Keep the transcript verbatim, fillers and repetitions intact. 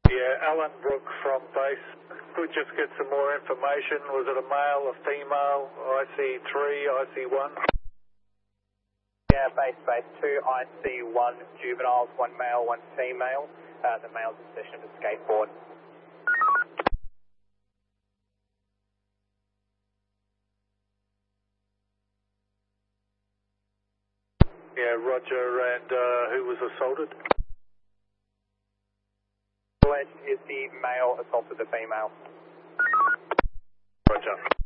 Yeah, Alan Brook from base. Could just get some more information. Was it a male, a female, I C three, I C one? Yeah, base, base two, I C one juveniles, one male, one female. Uh, the male's in possession of a skateboard. Yeah, Roger, and uh, who was assaulted? Is the male assaulted the female? Roger.